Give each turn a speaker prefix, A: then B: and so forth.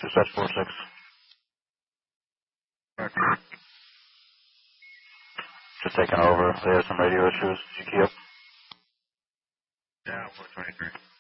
A: Dispatch 4-6. Just taking over. They had some radio issues. Did you key up?
B: Yeah, 423.